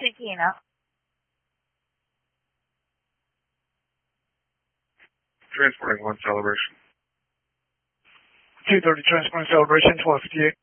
Shakina. Transporting 1 Celebration. 230 transporting Celebration, 1258.